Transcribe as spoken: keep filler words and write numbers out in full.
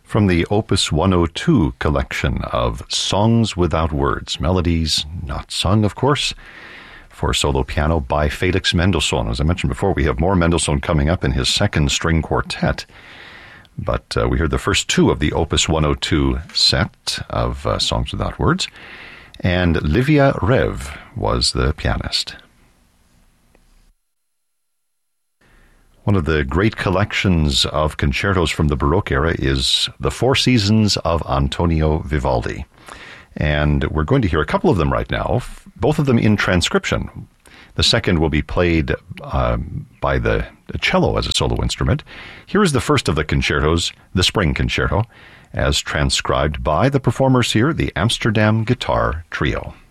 from the Opus one oh two collection of Songs Without Words, melodies not sung, of course, for solo piano by Felix Mendelssohn. As I mentioned before, we have more Mendelssohn coming up in his second string quartet, but uh, we heard the first two of the Opus one oh two set of uh, Songs Without Words, and Livia Rev was the pianist. One of the great collections of concertos from the Baroque era is The Four Seasons of Antonio Vivaldi. And we're going to hear a couple of them right now, both of them in transcription. The second will be played uh, by the cello as a solo instrument. Here is the first of the concertos, the Spring Concerto, as transcribed by the performers here, the Amsterdam Guitar Trio.